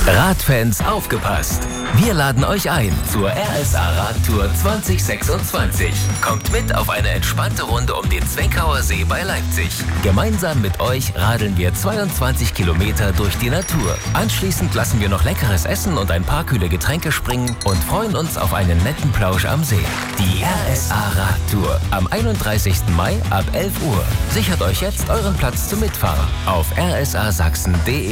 Radfans, aufgepasst! Wir laden euch ein zur RSA Radtour 2026. Kommt mit auf eine entspannte Runde um den Zweckauer See bei Leipzig. Gemeinsam mit euch radeln wir 22 Kilometer durch die Natur. Anschließend lassen wir noch leckeres Essen und ein paar kühle Getränke springen und freuen uns auf einen netten Plausch am See. Die RSA Radtour am 31. Mai ab 11 Uhr. Sichert euch jetzt euren Platz zum Mitfahren auf rsasachsen.de.